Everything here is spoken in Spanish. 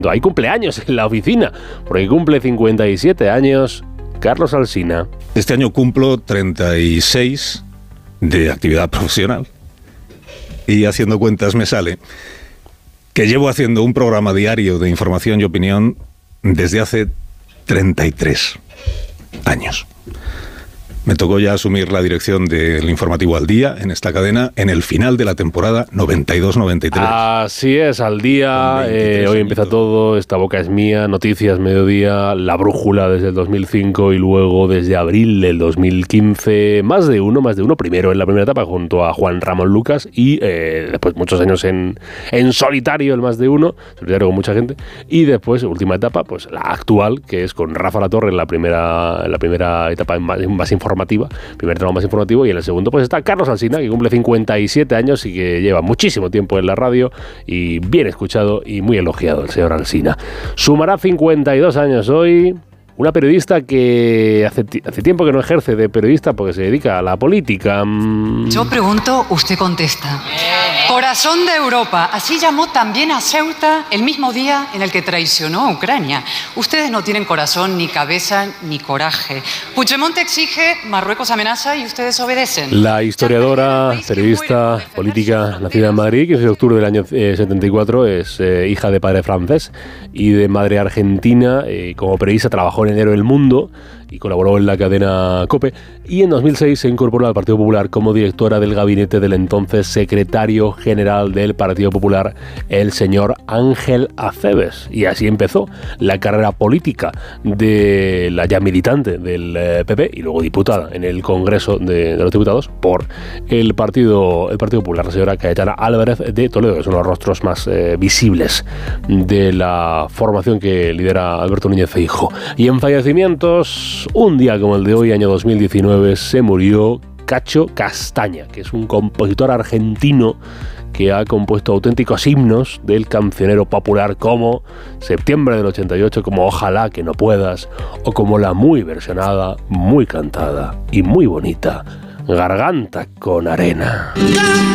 Hay cumpleaños en la oficina, porque cumple 57 años Carlos Alsina. Este año cumplo 36 de actividad profesional y haciendo cuentas me sale que llevo haciendo un programa diario de información y opinión desde hace 33 años. Me tocó ya asumir la dirección del Informativo Al Día en esta cadena en el final de la temporada 92-93. Así es, Al Día. Hoy empieza todo. Esta boca es mía. Noticias, mediodía. La brújula desde el 2005 y luego desde abril del 2015. Más de uno. Primero en la primera etapa junto a Juan Ramón Lucas y después muchos años en solitario, el más de uno. Solitario con mucha gente. Y después, última etapa, pues la actual, que es con Rafa Latorre en la primera etapa más informativa, primer tramo más informativo, y en el segundo pues está Carlos Alsina, que cumple 57 años y que lleva muchísimo tiempo en la radio y bien escuchado y muy elogiado el señor Alsina. Sumará 52 años hoy. Una periodista que hace tiempo que no ejerce de periodista porque se dedica a la política. Yo pregunto, usted contesta. Corazón de Europa. Así llamó también a Ceuta el mismo día en el que traicionó a Ucrania. Ustedes no tienen corazón, ni cabeza, ni coraje. Puigdemont exige, Marruecos amenaza y ustedes obedecen. La historiadora, periodista, política, nacida en Madrid, 15 de octubre del año 74, es hija de padre francés y de madre argentina. Como periodista trabajó en Enero del Mundo y colaboró en la cadena COPE, y en 2006 se incorporó al Partido Popular como directora del gabinete del entonces secretario general del Partido Popular, el señor Ángel Acebes, y así empezó la carrera política de la ya militante del PP y luego diputada en el Congreso de los Diputados por el Partido Popular, la señora Cayetana Álvarez de Toledo, que es uno de los rostros más visibles de la formación que lidera Alberto Núñez Feijóo. Y en fallecimientos, un día como el de hoy, año 2019, se murió Cacho Castaña, que es un compositor argentino que ha compuesto auténticos himnos del cancionero popular como Septiembre del 88, como Ojalá que no puedas, o como la muy versionada, muy cantada y muy bonita Garganta con arena.